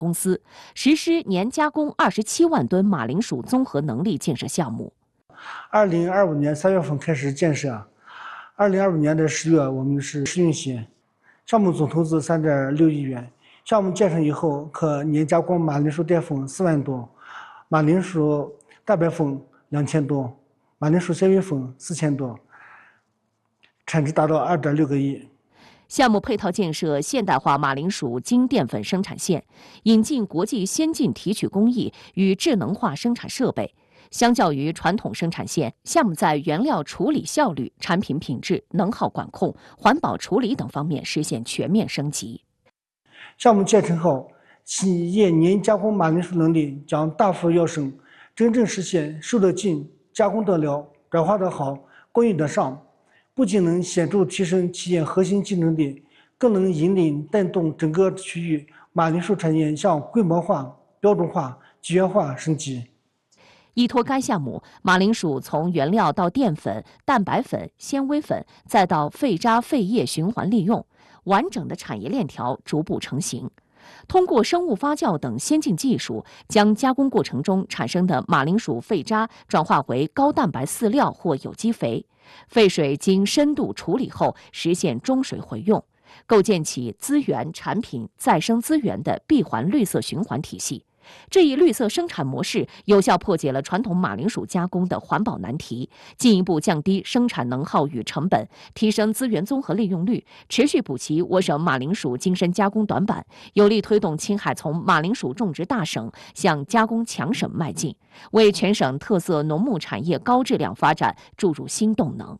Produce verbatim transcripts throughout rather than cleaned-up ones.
公司实施年加工二十七万吨马铃薯综合能力建设项目。 二零二五年三月份开始建设，二零二五年的十月我们是试运行，项目总投资三点六亿元。项目建成以后，可年加工马铃薯淀粉四万多，马铃薯蛋白粉两千多，马铃薯纤维粉四千多，产值达到二点六个亿。 项目配套建设现代化马铃薯精淀粉生产线，引进国际先进提取工艺与智能化生产设备。相较于传统生产线，项目在原料处理效率、产品品质、能耗管控、环保处理等方面实现全面升级。 项目建成后，企业年加工马铃薯能力将大幅跃升，真正实现收得进、加工得了、转化得好、供应得上。不仅能显著提升企业核心竞争力，更能引领带动整个区域马铃薯产业向规模化、标准化、集约化升级。 依托该项目，马铃薯从原料到淀粉、蛋白粉、纤维粉，再到废渣废液循环利用，完整的产业链条逐步成型。通过生物发酵等先进技术，将加工过程中产生的马铃薯废渣转化为高蛋白饲料或有机肥，废水经深度处理后实现中水回用，构建起资源、产品、再生资源的闭环绿色循环体系。这一绿色生产模式有效破解了传统马铃薯加工的环保难题，进一步降低生产能耗与成本，提升资源综合利用率，持续补齐我省马铃薯精深加工短板，有力推动青海从马铃薯种植大省向加工强省迈进，为全省特色农牧产业高质量发展注入新动能。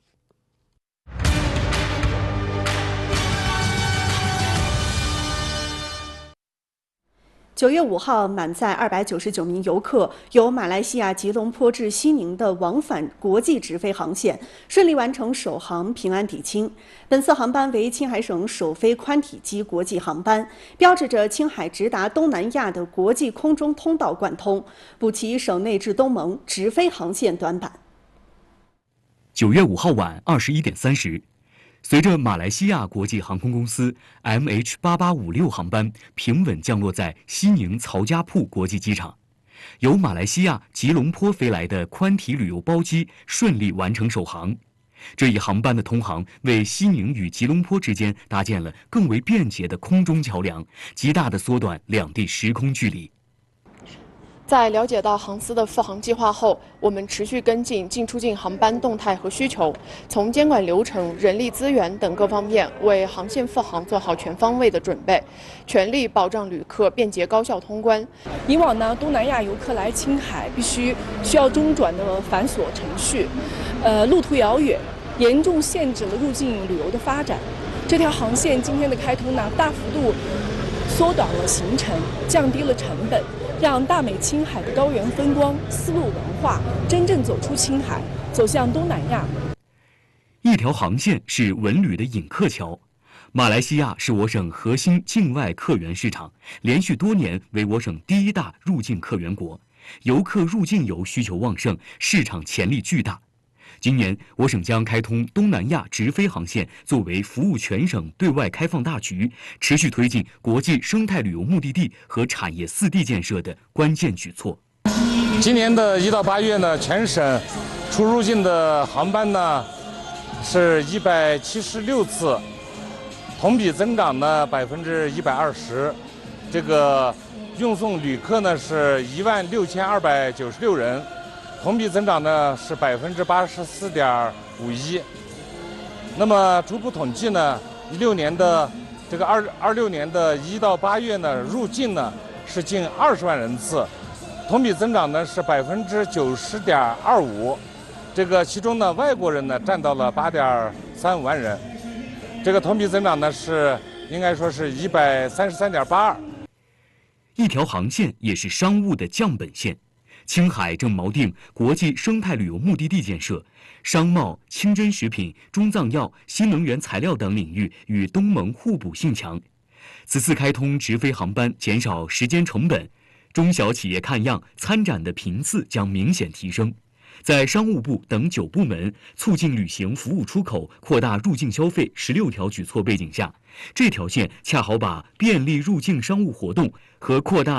九月五号，满载二百九十九名游客，由马来西亚吉隆坡至西宁的往返国际直飞航线顺利完成首航，平安抵青。本次航班为青海省首飞宽体机国际航班，标志着青海直达东南亚的国际空中通道贯通，补齐省内至东盟直飞航线短板。 九月五号晚二十一点三十。随着马来西亚国际航空公司 M H 八八五六航班平稳降落在西宁曹家铺国际机场，由马来西亚吉隆坡飞来的宽体旅游包机顺利完成首航。这一航班的通航为西宁与吉隆坡之间搭建了更为便捷的空中桥梁，极大地缩短两地时空距离。 在了解到航司的复航计划后，我们持续跟进进出境航班动态和需求，从监管流程、人力资源等各方面为航线复航做好全方位的准备，全力保障旅客便捷高效通关。 以往呢，东南亚游客来青海必须需要中转的繁琐程序，呃，路途遥远，严重限制了入境旅游的发展。这条航线今天的开通呢，大幅度缩短了行程，降低了成本。让大美青海的高原风光、丝路文化真正走出青海，走向东南亚。 一条航线是文旅的引客桥。马来西亚是我省核心境外客源市场，连续多年为我省第一大入境客源国，游客入境游需求旺盛，市场潜力巨大。今年，我省将开通东南亚直飞航线，作为服务全省对外开放大局，持续推进国际生态旅游目的地和产业四地建设的关键举措。 今年的一到八月呢，全省出入境的航班呢是一百七十六次，同比增长呢百分之一百二十。这个运送旅客呢是一万六千二百九十六人。同比增长呢是百分之八十四点五一。那么初步统计呢，一六年的这个二二六年的一到八月呢，入境呢是近二十万人次，同比增长呢是百分之九十点二五。这个其中呢，外国人呢占到了八点三五万人，这个同比增长呢是应该说是一百三十三点八二。 一条航线也是商务的降本线。青海正锚定国际生态旅游目的地建设，商贸、清真食品、中藏药、新能源材料等领域与东盟互补性强。此次开通直飞航班，减少时间成本，中小企业看样、参展的频次将明显提升。在商务部等九部门促进旅行服务出口、扩大入境消费十六条举措背景下，这条线恰好把便利入境商务活动和扩大